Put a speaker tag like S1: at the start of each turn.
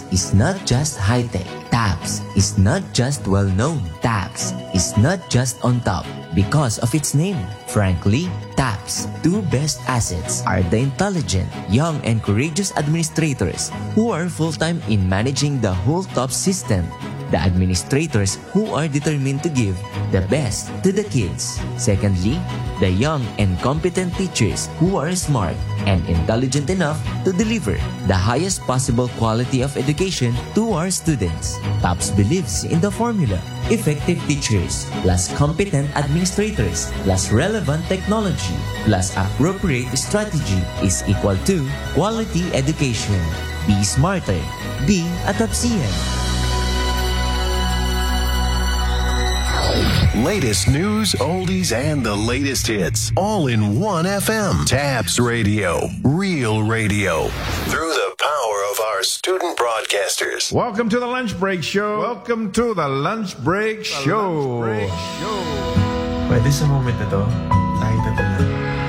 S1: is not just high-tech. TAPS is not just well-known. TAPS is not just on top because of its name. Frankly, TAP's two best assets are the intelligent, young, and courageous administrators who are full-time in managing the whole TAPS system. The administrators who are determined to give the best to the kids. Secondly, the young and competent teachers who are smart and intelligent enough to deliver the highest possible quality of education to our students. TAPS believes in the formula: effective teachers plus competent administrators plus relevant technology plus appropriate strategy is equal to quality education. Be smarter. Be a TAPSian.
S2: Latest news, oldies, and the latest hits, all in one FM. TAPS Radio, real radio. Through the power of our student broadcasters.
S3: Welcome to the Lunch Break Show. Welcome to the Lunch Break Show.
S4: Pwede sa moment na to, tayo